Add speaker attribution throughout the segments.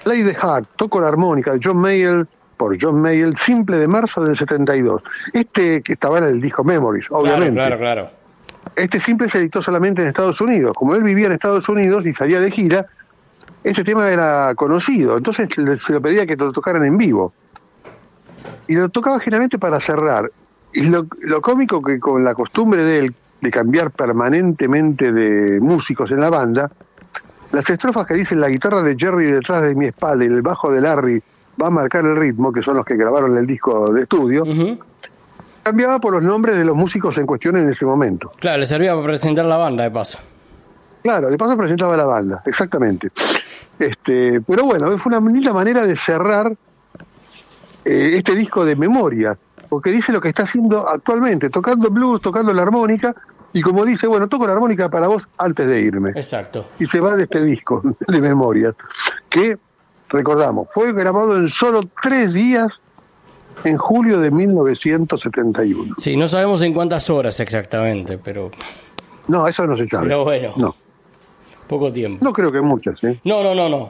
Speaker 1: Play the Heart, toco la armónica de John Mayall, por John Mayall, simple de marzo del 72. Que estaba en el disco Memories, obviamente.
Speaker 2: Claro.
Speaker 1: Este simple se editó solamente en Estados Unidos. Como él vivía en Estados Unidos y salía de gira, este tema era conocido. Entonces se lo pedía que lo tocaran en vivo. Y lo tocaba generalmente para cerrar. Y lo cómico que con la costumbre de él de cambiar permanentemente de músicos en la banda, las estrofas que dicen la guitarra de Jerry detrás de mi espalda y el bajo de Larry va a marcar el ritmo, que son los que grabaron el disco de estudio, cambiaba por los nombres de los músicos en cuestión en ese momento.
Speaker 2: Claro, le servía para presentar la banda, de paso.
Speaker 1: Claro, de paso presentaba la banda, exactamente. Pero bueno, fue una linda manera de cerrar este disco de memoria, porque dice lo que está haciendo actualmente, tocando blues, tocando la armónica, y como dice, bueno, toco la armónica para vos antes de irme.
Speaker 2: Exacto.
Speaker 1: Y se va de este disco de memoria, que, recordamos, fue grabado en solo 3 días en julio de 1971.
Speaker 2: Sí, no sabemos en cuántas horas exactamente, pero...
Speaker 1: No, eso no se sabe.
Speaker 2: Pero bueno,
Speaker 1: no.
Speaker 2: Poco tiempo.
Speaker 1: No creo que muchas, ¿eh?
Speaker 2: No.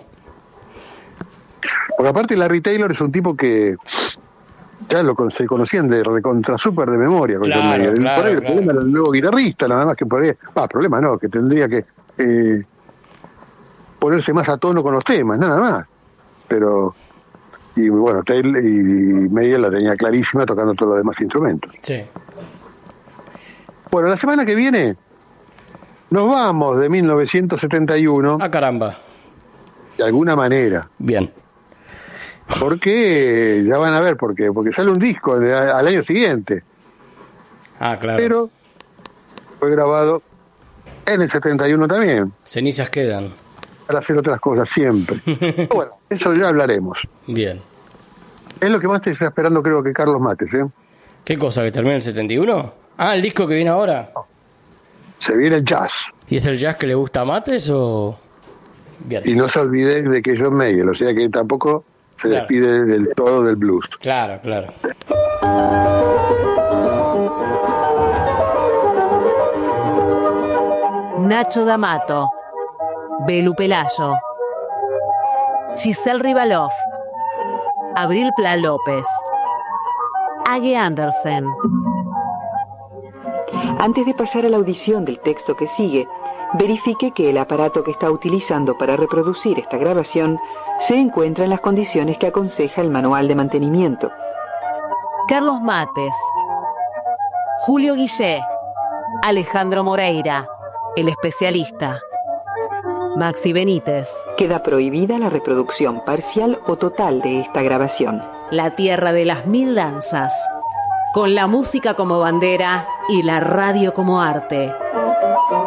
Speaker 1: Porque aparte Larry Taylor es un tipo que ya se conocían de recontra súper de memoria con John Mayer. Por ahí el problema era el nuevo guitarrista, nada más que por ahí. Problema no, que tendría que ponerse más a tono con los temas, nada más. Pero, y bueno, Taylor y Mayer la tenía clarísima tocando todos los demás instrumentos.
Speaker 2: Sí.
Speaker 1: Bueno, la semana que viene nos vamos de 1971.
Speaker 2: Ah, caramba.
Speaker 1: De alguna manera.
Speaker 2: Bien.
Speaker 1: Porque ya van a ver por qué, porque sale un disco al año siguiente.
Speaker 2: Ah, claro.
Speaker 1: Pero fue grabado en el 71 también.
Speaker 2: Cenizas quedan.
Speaker 1: Para hacer otras cosas siempre. Bueno, eso ya hablaremos.
Speaker 2: Bien.
Speaker 1: Es lo que más te está esperando, creo que Carlos Mates, ¿eh?
Speaker 2: ¿Qué cosa? ¿Que termina el 71? Ah, ¿el disco que viene ahora?
Speaker 1: Se viene el jazz.
Speaker 2: ¿Y es el jazz que le gusta a Mates o...? Bien.
Speaker 1: Y no se olvide de que John Mayall, o sea que tampoco se despide del todo del blues.
Speaker 2: Claro.
Speaker 3: Nacho D'Amato, Belu Pelayo, Giselle Rivalov, Abril Pla López, Age Andersen.
Speaker 4: Antes de pasar a la audición del texto que sigue, verifique que el aparato que está utilizando para reproducir esta grabación se encuentra en las condiciones que aconseja el manual de mantenimiento.
Speaker 3: Carlos Mates, Julio Guillé, Alejandro Moreira, el especialista, Maxi Benítez.
Speaker 4: Queda prohibida la reproducción parcial o total de esta grabación.
Speaker 3: La tierra de las 1000 danzas, con la música como bandera y la radio como arte.